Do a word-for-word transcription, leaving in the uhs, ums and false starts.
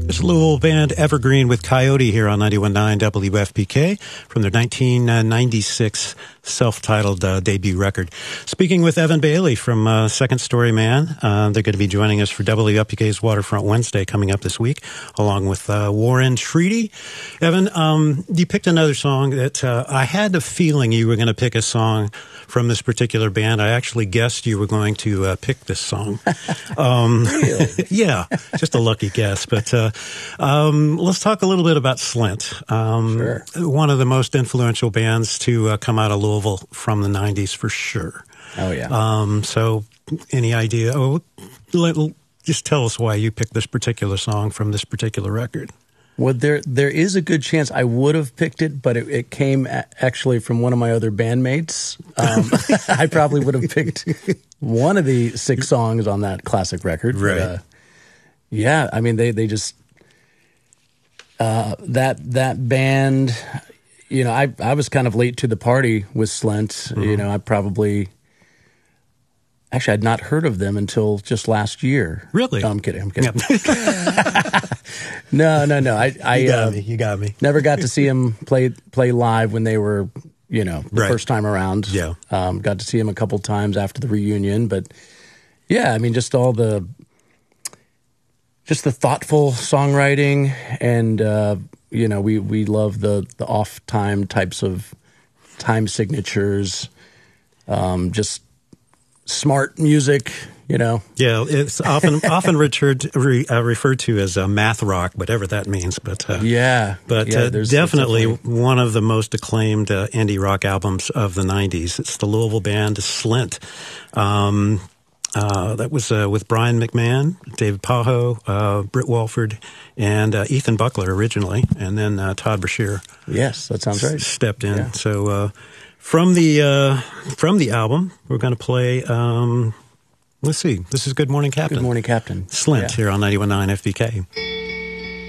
It's Louisville band Evergreen with Coyote here on ninety-one point nine W F P K from their nineteen ninety-six self-titled uh, debut record. Speaking with Evan Bailey from uh, Second Story Man. Uh, they're going to be joining us for W F P K's Waterfront Wednesday coming up this week, along with uh, Warren Treaty. Evan, um, you picked another song that uh, I had a feeling you were going to pick a song from this particular band. I actually guessed you were going to uh, pick this song. Um, really? Yeah, just a lucky guess. But uh, um, let's talk a little bit about Slint. Um, sure. One of the most influential bands to uh, come out of Louisville from the nineties for sure. Oh, yeah. Um, so any idea? Oh, let, just tell us why you picked this particular song from this particular record. Well, there there is a good chance I would have picked it, but it, it came a- actually from one of my other bandmates. Um, I probably would have picked one of the six songs on that classic record. Right. But, uh, yeah, I mean, they, they just... Uh, that that band, you know, I, I was kind of late to the party with Slint. Mm-hmm. You know, I probably... Actually, I'd not heard of them until just last year. Really? No, I'm kidding. I'm kidding. Yep. no, no, no. I, I you got uh, me. You got me. Never got to see them play play live when they were, you know, the right. first time around. Yeah. Um, got to see them a couple times after the reunion, but yeah, I mean, just all the, just the thoughtful songwriting, and uh, you know, we we love the the off time types of time signatures. Um, just. Smart music, you know. Yeah, it's often often referred re, uh, referred to as uh, math rock, whatever that means. But uh, yeah, but yeah, uh, there's, definitely, there's definitely one of the most acclaimed uh, indie rock albums of the nineties. It's the Louisville band Slint. Um, uh, that was uh, with Brian McMahon, David Pajo, uh, Britt Walford, and uh, Ethan Buckler originally, and then uh, Todd Brashear. Yes, that sounds right. S- stepped in. Yeah. So. Uh, From the uh, from the album, we're going to play. Um, let's see. This is Good Morning Captain. Good Morning Captain. Slint yeah. here on ninety-one point nine F B K.